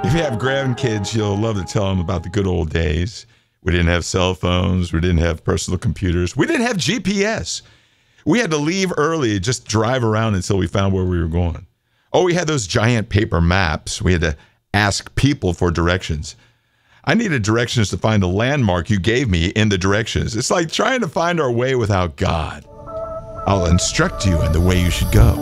If you have grandkids, you'll love to tell them about the good old days. We didn't have cell phones. We didn't have personal computers. We didn't have GPS. We had to leave early, just drive around until we found where we were going. Oh, we had those giant paper maps. We had to ask people for directions. I needed directions to find the landmark you gave me in the directions. It's like trying to find our way without God. I'll instruct you in the way you should go.